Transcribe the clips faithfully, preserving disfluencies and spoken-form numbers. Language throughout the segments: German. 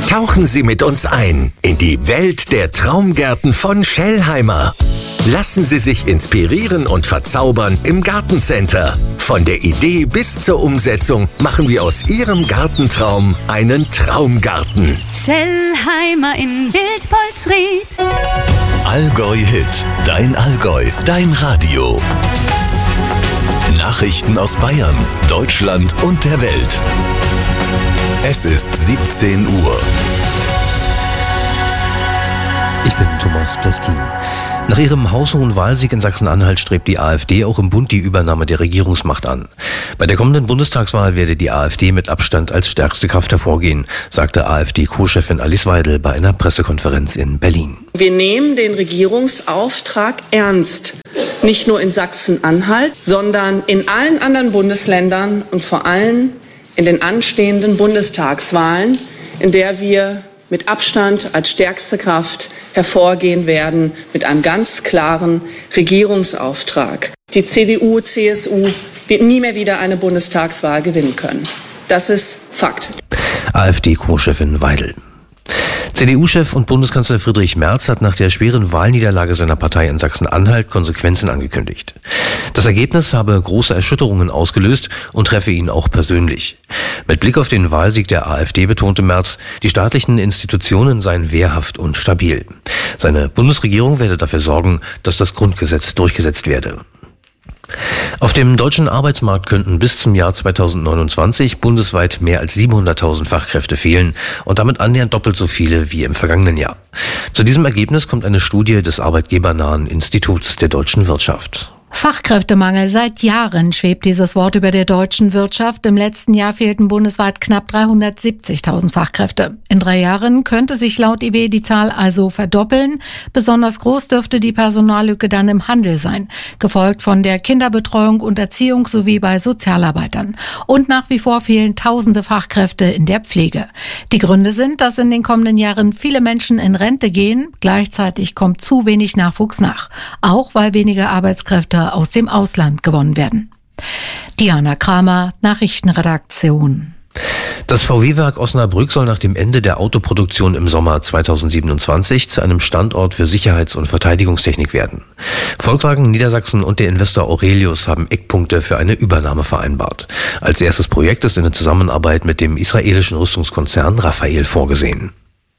Tauchen Sie mit uns ein in die Welt der Traumgärten von Schellheimer. Lassen Sie sich inspirieren und verzaubern im Gartencenter. Von der Idee bis zur Umsetzung machen wir aus Ihrem Gartentraum einen Traumgarten. Schellheimer in Wildpolsried. Allgäu Hit, dein Allgäu, dein Radio. Nachrichten aus Bayern, Deutschland und der Welt. Es ist siebzehn Uhr. Ich bin Thomas Pleskin. Nach ihrem haushohen Wahlsieg in Sachsen-Anhalt strebt die AfD auch im Bund die Übernahme der Regierungsmacht an. Bei der kommenden Bundestagswahl werde die AfD mit Abstand als stärkste Kraft hervorgehen, sagte AfD-Co-Chefin Alice Weidel bei einer Pressekonferenz in Berlin. Wir nehmen den Regierungsauftrag ernst. Nicht nur in Sachsen-Anhalt, sondern in allen anderen Bundesländern und vor allem in den anstehenden Bundestagswahlen, in der wir mit Abstand als stärkste Kraft hervorgehen werden mit einem ganz klaren Regierungsauftrag. Die C D U, C S U wird nie mehr wieder eine Bundestagswahl gewinnen können. Das ist Fakt. AfD-Co-Chefin Weidel. C D U-Chef und Bundeskanzler Friedrich Merz hat nach der schweren Wahlniederlage seiner Partei in Sachsen-Anhalt Konsequenzen angekündigt. Das Ergebnis habe große Erschütterungen ausgelöst und treffe ihn auch persönlich. Mit Blick auf den Wahlsieg der AfD betonte Merz, die staatlichen Institutionen seien wehrhaft und stabil. Seine Bundesregierung werde dafür sorgen, dass das Grundgesetz durchgesetzt werde. Auf dem deutschen Arbeitsmarkt könnten bis zum Jahr zweitausendneunundzwanzig bundesweit mehr als siebenhunderttausend Fachkräfte fehlen und damit annähernd doppelt so viele wie im vergangenen Jahr. Zu diesem Ergebnis kommt eine Studie des arbeitgebernahen Instituts der deutschen Wirtschaft. Fachkräftemangel. Seit Jahren schwebt dieses Wort über der deutschen Wirtschaft. Im letzten Jahr fehlten bundesweit knapp dreihundertsiebzigtausend Fachkräfte. In drei Jahren könnte sich laut I W die Zahl also verdoppeln. Besonders groß dürfte die Personallücke dann im Handel sein, gefolgt von der Kinderbetreuung und Erziehung sowie bei Sozialarbeitern. Und nach wie vor fehlen tausende Fachkräfte in der Pflege. Die Gründe sind, dass in den kommenden Jahren viele Menschen in Rente gehen. Gleichzeitig kommt zu wenig Nachwuchs nach. Auch weil weniger Arbeitskräfte aus dem Ausland gewonnen werden. Diana Kramer, Nachrichtenredaktion. Das V W-Werk Osnabrück soll nach dem Ende der Autoproduktion im Sommer zweitausendsiebenundzwanzig zu einem Standort für Sicherheits- und Verteidigungstechnik werden. Volkswagen Niedersachsen und der Investor Aurelius haben Eckpunkte für eine Übernahme vereinbart. Als erstes Projekt ist eine Zusammenarbeit mit dem israelischen Rüstungskonzern Rafael vorgesehen.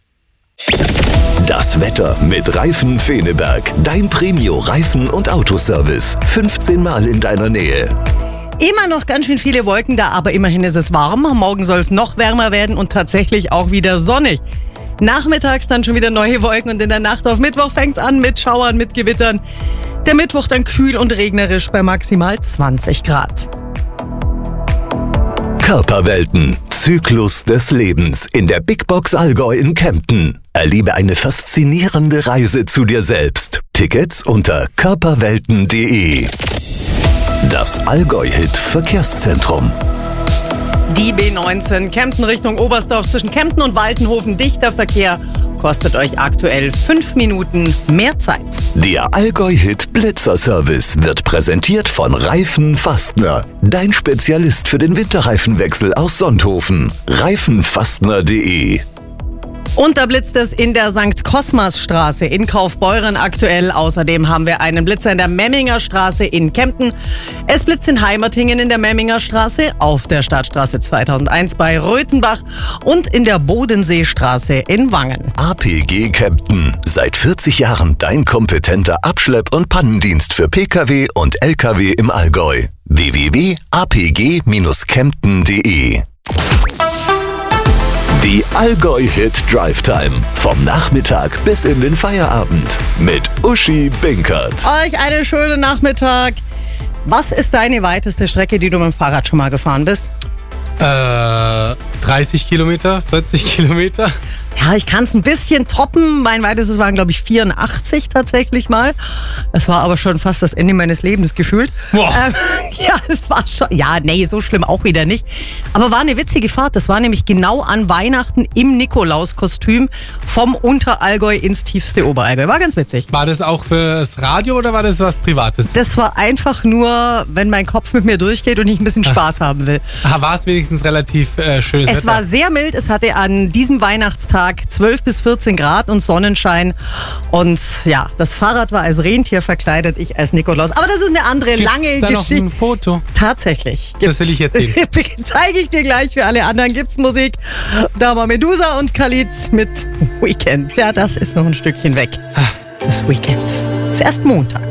Das Wetter mit Reifen Feneberg. Dein Premio-Reifen- und Autoservice. fünfzehn Mal in deiner Nähe. Immer noch ganz schön viele Wolken da, aber immerhin ist es warm. Morgen soll es noch wärmer werden und tatsächlich auch wieder sonnig. Nachmittags dann schon wieder neue Wolken und in der Nacht auf Mittwoch fängt es an mit Schauern, mit Gewittern. Der Mittwoch dann kühl und regnerisch bei maximal zwanzig Grad. Körperwelten. Zyklus des Lebens in der Big Box Allgäu in Kempten. Erlebe eine faszinierende Reise zu dir selbst. Tickets unter körperwelten punkt de. Das Allgäu-Hit Verkehrszentrum. Die B neunzehn Kempten Richtung Oberstdorf zwischen Kempten und Waltenhofen. Dichter Verkehr kostet euch aktuell fünf Minuten mehr Zeit. Der Allgäu-Hit Blitzer-Service wird präsentiert von Reifen Fastner. Dein Spezialist für den Winterreifenwechsel aus Sonthofen. reifenfastner punkt de. Und da blitzt es in der Sankt Kosmas Straße in Kaufbeuren aktuell. Außerdem haben wir einen Blitzer in der Memminger Straße in Kempten. Es blitzt in Heimertingen in der Memminger Straße, auf der Stadtstraße zweitausendeins bei Röthenbach und in der Bodenseestraße in Wangen. A P G Kempten. Seit vierzig Jahren dein kompetenter Abschlepp- und Pannendienst für Pkw und Lkw im Allgäu. w w w punkt a p g kempten punkt de. Die Allgäu-Hit Drive Time. Vom Nachmittag bis in den Feierabend. Mit Uschi Binkert. Euch einen schönen Nachmittag. Was ist deine weiteste Strecke, die du mit dem Fahrrad schon mal gefahren bist? Äh, dreißig Kilometer, vierzig Kilometer. Ja, ich kann es ein bisschen toppen. Mein weitestes waren, glaube ich, vierundachtzig tatsächlich mal. Das war aber schon fast das Ende meines Lebens gefühlt. Boah. Ähm, ja, das war schon. Ja, nee, so schlimm auch wieder nicht. Aber war eine witzige Fahrt. Das war nämlich genau an Weihnachten im Nikolauskostüm vom Unterallgäu ins tiefste Oberallgäu. War ganz witzig. War das auch fürs Radio oder war das was Privates? Das war einfach nur, wenn mein Kopf mit mir durchgeht und ich ein bisschen Spaß haben will. Ah, war es wenigstens relativ äh, schönes Es Wetter? war sehr mild. Es hatte an diesem Weihnachtstag zwölf bis vierzehn Grad und Sonnenschein. Und ja, das Fahrrad war als Rentier verkleidet, ich als Nikolaus. Aber das ist eine andere Gibt's lange da noch Geschichte. ein Foto? Tatsächlich. Das will ich jetzt sehen. Zeige ich dir gleich. Für alle anderen gibt's Musik. Da war Medusa und Khalid mit Weekend. Ja, das ist noch ein Stückchen weg. Das Weekend. Ist erst Montag.